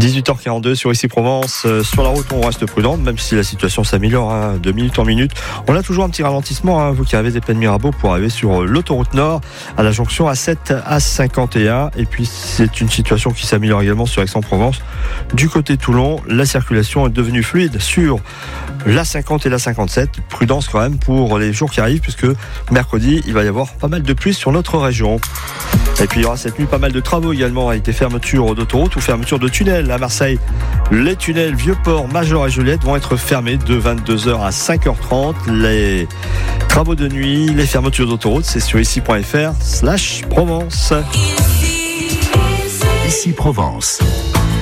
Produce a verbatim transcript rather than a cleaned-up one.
dix-huit heures quarante-deux sur Ici Provence. Euh, sur la route, on reste prudent, même si la situation s'améliore hein, de minute en minute. On a toujours un petit ralentissement, hein, vous qui avez des Plaines Mirabeau, pour arriver sur euh, l'autoroute Nord à la jonction A sept A cinquante et un. Et puis, c'est une situation qui s'améliore également sur Aix-en-Provence. Du côté Toulon, la circulation est devenue fluide sur l'A cinquante et l'A cinquante-sept. Prudence quand même pour les jours qui arrivent, puisque mercredi, il va y avoir pas mal de pluie sur notre région. Et puis il y aura cette nuit pas mal de travaux également avec des fermetures d'autoroutes ou fermetures de tunnels. À Marseille, les tunnels Vieux-Port, Major et Juliette vont être fermés de vingt-deux heures à cinq heures trente. Les travaux de nuit, les fermetures d'autoroutes, c'est sur ici.fr slash Provence. Ici Provence.